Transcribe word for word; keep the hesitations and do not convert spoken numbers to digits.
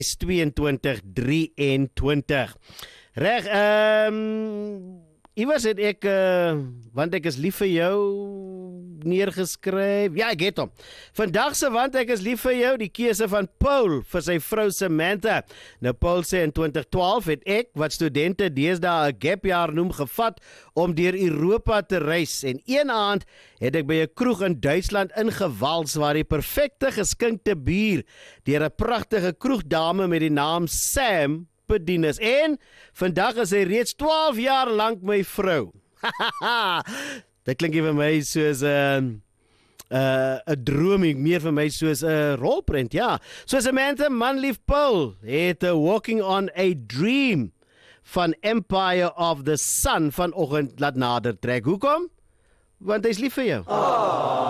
tweeëntwintig drieëntwintig. Reg, ehm um, iewers het ek uh, want ek is lief vir jou neergeskryf. Ja, ek het hom. Vandag se want ek is lief vir jou, die keuse van Paul vir sy vrou Samantha. Nou Paul sê in twintig twaalf het ek, wat studente deesdae 'n gapjaar noem, gevat om deur Europa te reis en een aand het ek by 'n kroeg in Duitsland ingewals waar die perfekte geskinkte bier deur 'n pragtige kroegdame met die naam Sam bedien is. En vandag is hy reeds twaalf jaar lank my vrou. Dit klink vir my soos 'n uh, 'n uh, droom, meer vir my soos 'n uh, rolprent, ja. So Samantha Manlief Paul het uh, Walking on a Dream van Empire of the Sun vanoggend laat nader trek. Hoekom? Want hy's lief vir jou. Oh.